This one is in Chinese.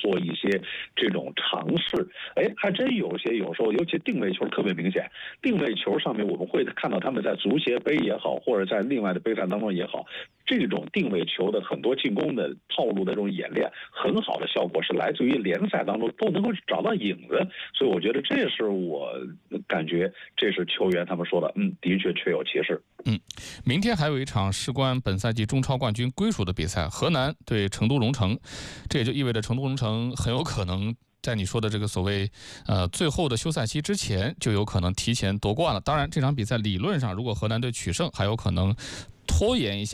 做一些这种尝试。还真有时候，尤其定位球特别明显。定位球上面我们会看到他们在足协杯也好，或者在另外的杯赛当中也好，这种定位球的很多进攻的套路的这种演练，很好的效果是来自于联赛当中都能够找到影子。所以我觉得这是我感觉这是球员他们说的，的确确有其事。 明天还有一场事关本赛季中超冠军归属的比赛，河南对成都龙城，这也就意味着成都龙城很有可能在你说的这个所谓最后的休赛期之前就有可能提前夺冠了。当然这场比赛理论上如果河南队取胜还有可能拖延一下